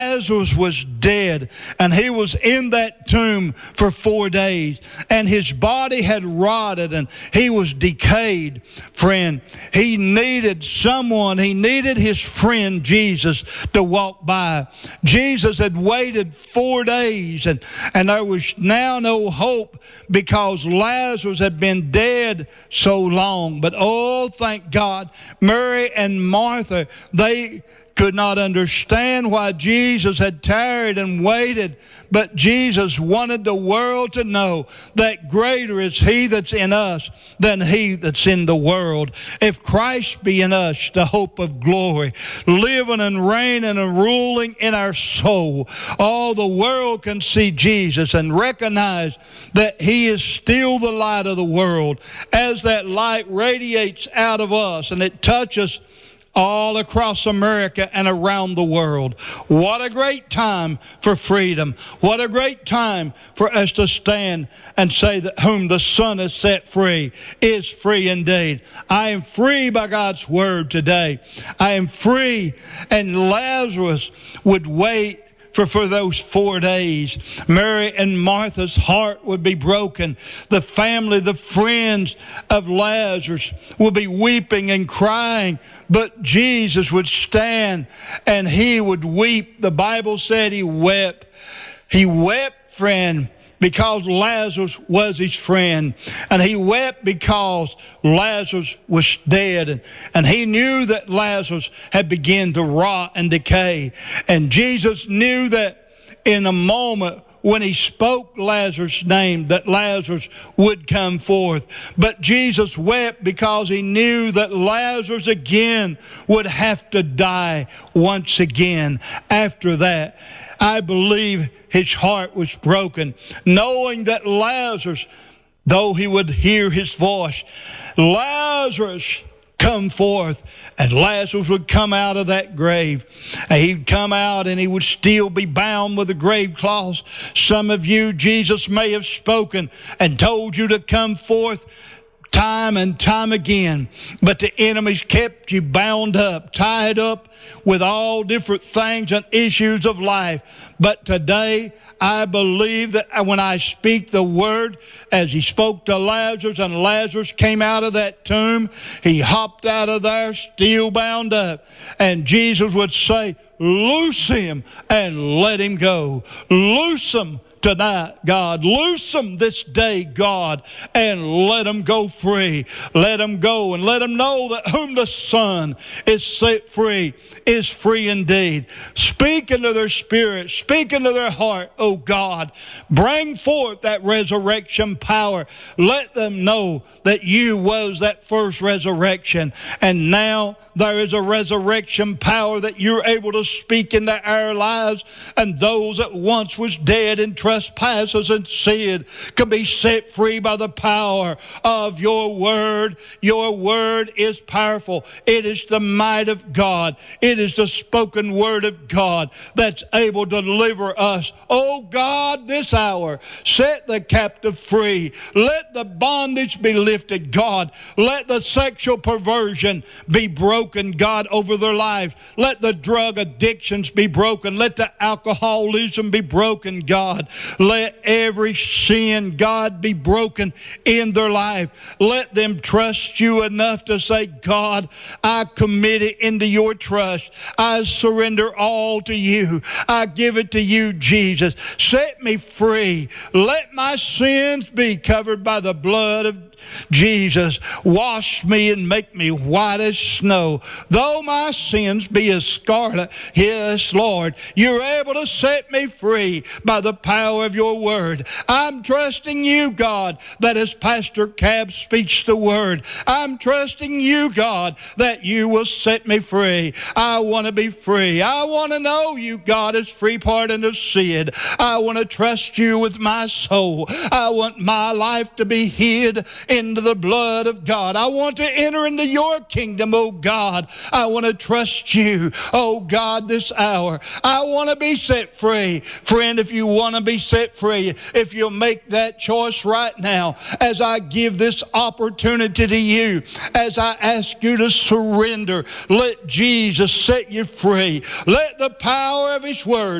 Lazarus was dead, and he was in that tomb for 4 days, and his body had rotted, and he was decayed. Friend, he needed someone. He needed his friend Jesus to walk by. Jesus had waited 4 days, and there was now no hope because Lazarus had been dead so long. But oh, thank God, Mary and Martha, they could not understand why Jesus had tarried and waited, but Jesus wanted the world to know that greater is He that's in us than he that's in the world. If Christ be in us, the hope of glory, living and reigning and ruling in our soul, all the world can see Jesus and recognize that He is still the light of the world. As that light radiates out of us and it touches all across America and around the world. What a great time for freedom. What a great time for us to stand and say that whom the Son has set free is free indeed. I am free by God's word today. I am free. And Lazarus would wait for those 4 days. Mary and Martha's heart would be broken. The family, the friends of Lazarus would be weeping and crying, but Jesus would stand and He would weep. The Bible said He wept. He wept, friend, because Lazarus was his friend. And He wept because Lazarus was dead. And He knew that Lazarus had begun to rot and decay. And Jesus knew that in a moment when He spoke Lazarus' name, that Lazarus would come forth. But Jesus wept because He knew that Lazarus again would have to die once again after that. I believe His heart was broken, knowing that Lazarus, though he would hear His voice, Lazarus, come forth. And Lazarus would come out of that grave. And he'd come out and he would still be bound with the grave cloths. Some of you, Jesus may have spoken and told you to come forth time and time again, but the enemies kept you bound up, tied up with all different things and issues of life. But today, I believe that when I speak the word, as He spoke to Lazarus, and Lazarus came out of that tomb, he hopped out of there still bound up, and Jesus would say, loose him and let him go. Loose him tonight, God. Loose them this day, God, and let them go free. Let them go and let them know that whom the Son is set free is free indeed. Speak into their spirit. Speak into their heart, oh God. Bring forth that resurrection power. Let them know that You was that first resurrection. And now there is a resurrection power that You're able to speak into our lives. And those that once was dead in trespasses and sin can be set free by the power of Your word. Your word is powerful. It is the might of God. It is the spoken word of God that's able to deliver us. Oh God, this hour, set the captive free. Let the bondage be lifted, God. Let the sexual perversion be broken, God, over their life. Let the drug addictions be broken. Let the alcoholism be broken, God. Let every sin, God, be broken in their life. Let them trust You enough to say, God, I commit it into Your trust. I surrender all to You. I give it to You, Jesus. Set me free. Let my sins be covered by the blood of Jesus. Wash me and make me white as snow. Though my sins be as scarlet, yes, Lord, You're able to set me free by the power of Your word. I'm trusting You, God, that as Pastor Cab speaks the word, I'm trusting You, God, that You will set me free. I want to be free. I want to know You, God, as free pardon of sin. I want to trust You with my soul. I want my life to be hid into the blood of God. I want to enter into your kingdom, oh God. I want to trust you, oh God, this hour. I want to be set free. Friend, if you want to be set free, if you'll make that choice right now, as I give this opportunity to you, as I ask you to surrender, let Jesus set you free. Let the power of His Word